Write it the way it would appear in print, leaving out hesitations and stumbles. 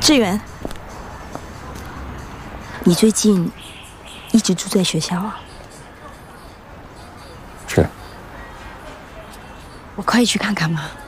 志远，你最近一直住在学校啊？ 是。 我可以去看看吗？